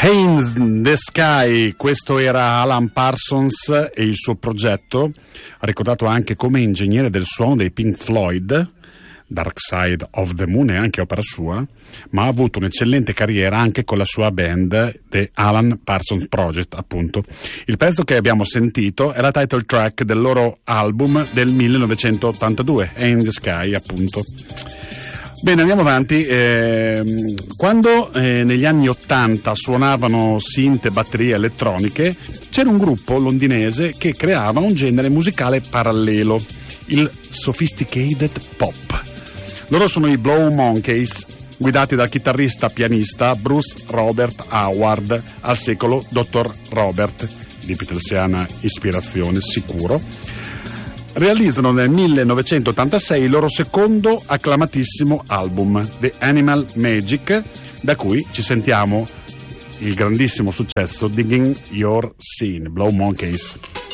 Hey in the Sky, questo era Alan Parsons e il suo progetto, ricordato anche come ingegnere del suono dei Pink Floyd, Dark Side of the Moon è anche opera sua, ma ha avuto un'eccellente carriera anche con la sua band, The Alan Parsons Project, appunto. Il pezzo che abbiamo sentito è la title track del loro album del 1982, Hey in the Sky, appunto. Bene, andiamo avanti. Quando negli anni 80 suonavano synth e batterie elettroniche, c'era un gruppo londinese che creava un genere musicale parallelo, il sophisticated pop. Loro sono i Blow Monkeys, guidati dal chitarrista pianista Bruce Robert Howard, al secolo Dr. Robert, di Beatlesiana ispirazione sicuro. Realizzano nel 1986 il loro secondo acclamatissimo album, The Animal Magic, da cui ci sentiamo il grandissimo successo Digging Your Scene, Blow Monkeys.